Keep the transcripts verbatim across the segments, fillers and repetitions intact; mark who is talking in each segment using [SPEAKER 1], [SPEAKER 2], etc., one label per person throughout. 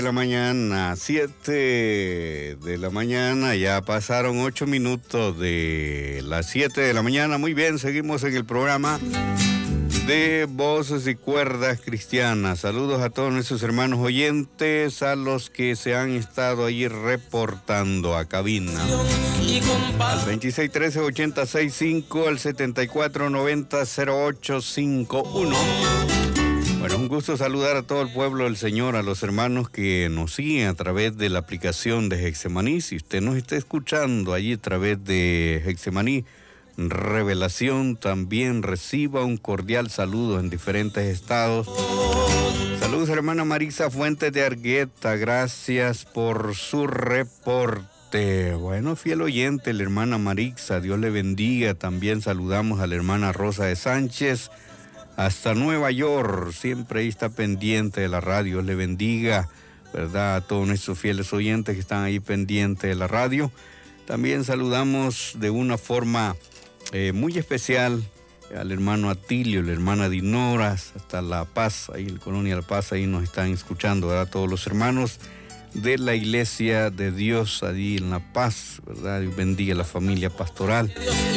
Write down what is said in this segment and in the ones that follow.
[SPEAKER 1] De la mañana, siete de la mañana, ya pasaron ocho minutos de las siete de la mañana. Muy bien, seguimos en el programa de Voces y Cuerdas Cristianas. Saludos a todos nuestros hermanos oyentes, a los que se han estado ahí reportando a cabina. Al veintiséis trece ochenta sesenta y cinco, al setenta y cuatro noventa cero ocho cincuenta y uno. Bueno, un gusto saludar a todo el pueblo del Señor, a los hermanos que nos siguen a través de la aplicación de Getsemaní. Si usted nos está escuchando allí a través de Getsemaní Revelación, también reciba un cordial saludo en diferentes estados. Saludos, hermana Marisa Fuentes de Argueta, gracias por su reporte. Bueno, fiel oyente, la hermana Marixa, Dios le bendiga. También saludamos a la hermana Rosa de Sánchez, hasta Nueva York, siempre ahí está pendiente de la radio. Dios le bendiga, ¿verdad? A todos nuestros fieles oyentes que están ahí pendientes de la radio. También saludamos de una forma eh, muy especial al hermano Atilio, la hermana Dinora, hasta La Paz, ahí en la colonia La Paz, ahí nos están escuchando, ¿verdad? Todos los hermanos de la Iglesia de Dios allí en La Paz, ¿verdad? Dios bendiga a la familia pastoral,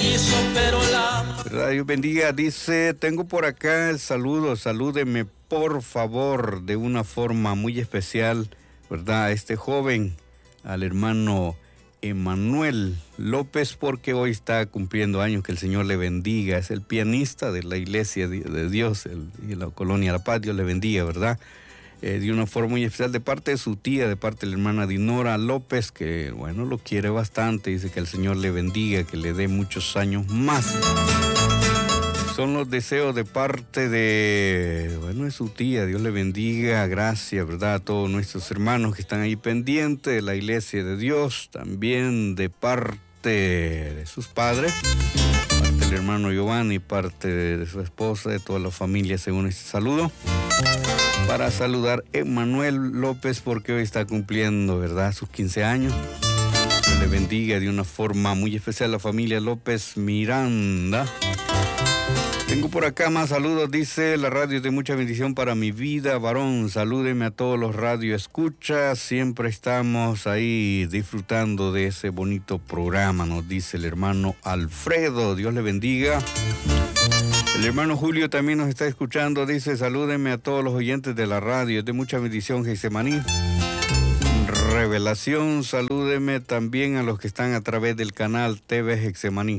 [SPEAKER 1] ¿verdad? Dios bendiga. Dice, tengo por acá el saludo, salúdeme por favor de una forma muy especial, ¿verdad? A este joven, al hermano Emanuel López, porque hoy está cumpliendo años, que el Señor le bendiga. Es el pianista de la Iglesia de Dios el, y la colonia La Paz. Dios le bendiga, ¿verdad? Eh, de una forma muy especial de parte de su tía, de parte de la hermana Dinora López, que bueno, lo quiere bastante, dice que el Señor le bendiga, que le dé muchos años más. Son los deseos de parte de, bueno, de su tía. Dios le bendiga, gracias, ¿verdad? A todos nuestros hermanos que están ahí pendientes de la Iglesia de Dios, también de parte de sus padres, parte del hermano Giovanni, parte de su esposa, de toda la familia, según este saludo. Para saludar a Emanuel López, porque hoy está cumpliendo, ¿verdad?, sus quince años. Que le bendiga de una forma muy especial a la familia López Miranda. Tengo por acá más saludos, dice, la radio es de mucha bendición para mi vida, varón. Salúdeme a todos los radio escuchas, siempre estamos ahí disfrutando de ese bonito programa, nos dice el hermano Alfredo. Dios le bendiga. El hermano Julio también nos está escuchando, dice, salúdenme a todos los oyentes de la radio, es de mucha bendición Getsemaní Revelación. Salúdenme también a los que están a través del canal T V Getsemaní.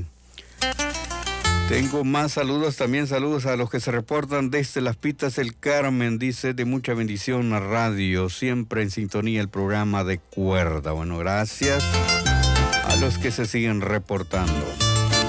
[SPEAKER 1] Tengo más saludos, también saludos a los que se reportan desde Las Pitas del Carmen, dice, de mucha bendición a radio, siempre en sintonía el programa de Cuerda. Bueno, gracias a los que se siguen reportando.